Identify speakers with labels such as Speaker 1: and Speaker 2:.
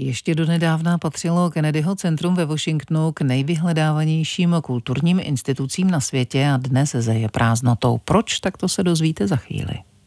Speaker 1: Ještě donedávna patřilo Kennedyho centrum ve Washingtonu k nejvyhledávanějším kulturním institucím na světě a dnes zeje prázdnotou. Proč? Tak to se dozvíte za chvíli.